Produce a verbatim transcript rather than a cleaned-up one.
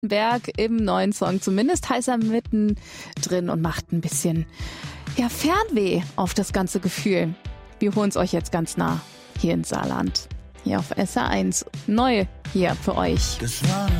Berg im neuen Song. Zumindest heißt er mittendrin und macht ein bisschen ja, Fernweh auf das ganze Gefühl. Wir holen es euch jetzt ganz nah hier in Saarland. Hier auf S R eins. Neu hier für euch. Das war